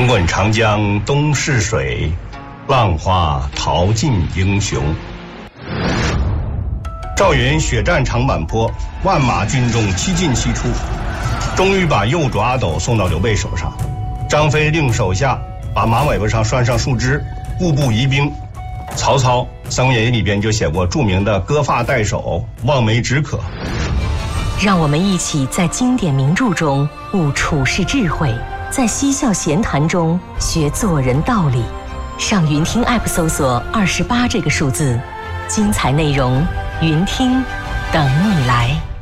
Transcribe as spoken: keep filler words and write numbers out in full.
滚滚长江东逝水，浪花淘尽英雄。赵云血战长坂坡，万马军中七进七出，终于把右主阿斗送到刘备手上。张飞令手下把马尾巴上拴上树枝，固步疑兵。曹操《三国演义》里边就写过著名的割发代首，望梅止渴。 让我们一起在经典名著中悟处世智慧，在嬉笑闲谈中学做人道理。上云听 App 搜索二十八这个数字，精彩内容云听等你来。